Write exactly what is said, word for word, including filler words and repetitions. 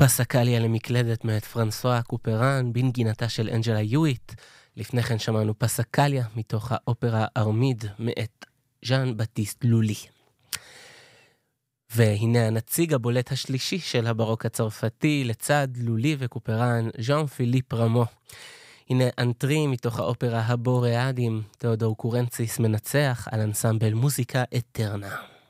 פסקליה למקלדת מאת פרנסואה קופרן, בנגינתה של אנג'לה יואיט. לפני כן שמענו פסקליה מתוך האופרה ארמיד מאת ז'אן בטיסט לולי. והנה הנציג הבולט השלישי של הברוק הצרפתי, לצד לולי וקופרן, ז'אן פיליפ רמו. הנה אנטרי מתוך האופרה הבוריאדים, תיאודור קורנציס מנצח על אנסמבל מוזיקה אטרנה.